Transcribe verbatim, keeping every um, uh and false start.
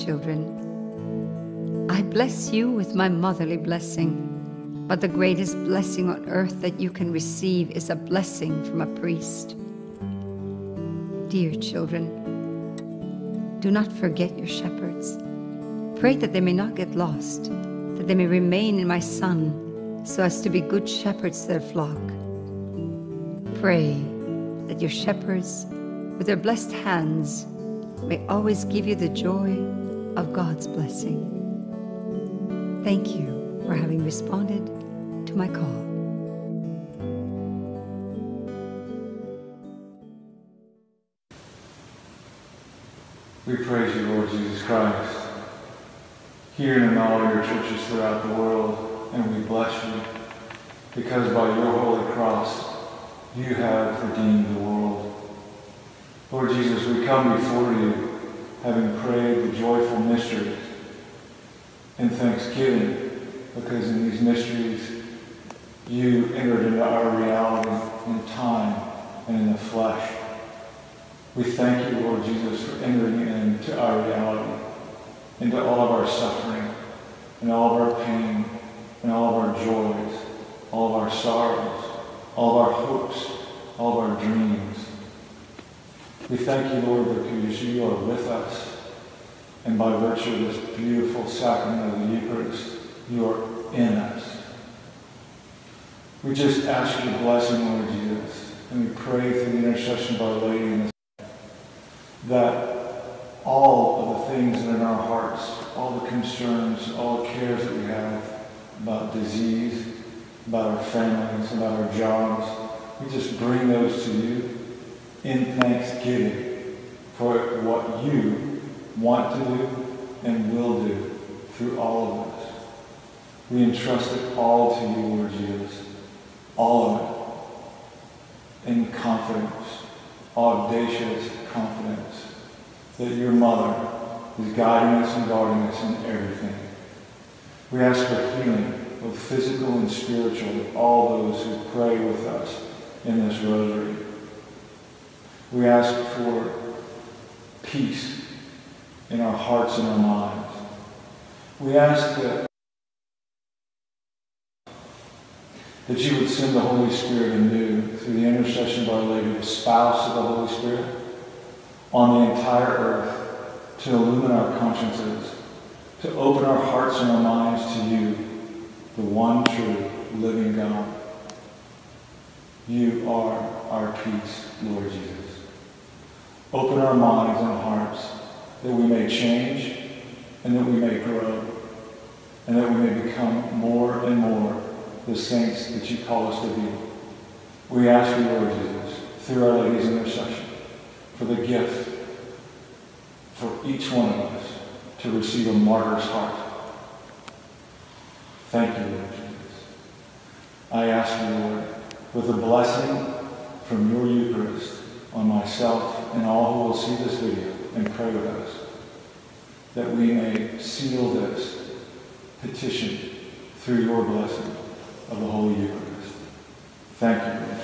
children. I bless you with my motherly blessing, but the greatest blessing on earth that you can receive is a blessing from a priest. Dear children, do not forget your shepherds. Pray that they may not get lost, that they may remain in my Son, so as to be good shepherds to their flock. Pray that your shepherds, with their blessed hands, may always give you the joy of God's blessing. Thank you for having responded to my call. We praise you, Lord Jesus Christ, here and in all your churches throughout the world, and we bless you, because by your holy cross, you have redeemed the world. Lord Jesus, we come before you, having prayed the joyful mysteries in thanksgiving, because in these mysteries, you entered into our reality in time and in the flesh. We thank you, Lord Jesus, for entering into our reality, into all of our suffering, and all of our pain, and all of our joys, all of our sorrows, all of our hopes, all of our dreams. We thank you, Lord, because you are with us, and by virtue of this beautiful sacrament of the Eucharist, you are in us. We just ask your blessing, Lord Jesus, and we pray through the intercession of Our Lady in this, that all of the things that are in our hearts, all the concerns, all the cares that we have about disease, about our families, about our jobs, we just bring those to you in thanksgiving for what you want to do and will do through all of us. We entrust it all to you, Lord Jesus, all of it, in confidence, audacious confidence that your mother is guiding us and guarding us in everything. We ask for healing, both physical and spiritual, to all those who pray with us in this rosary. We ask for peace in our hearts and our minds. We ask that, that you would send the Holy Spirit anew through the intercession of Our Lady, the spouse of the Holy Spirit, on the entire earth to illumine our consciences, to open our hearts and our minds to you, the one true living God. You are our peace, Lord Jesus. Open our minds and hearts that we may change and that we may grow and that we may become more and more the saints that you call us to be. We ask you, Lord Jesus, through Our Lady's intercession, for the gift for each one of us to receive a martyr's heart. Thank you, Lord Jesus. I ask you, Lord, with a blessing from your Eucharist on myself and all who will see this video and pray with us, that we may seal this petition through your blessing of the Holy Eucharist. Thank you, Lord.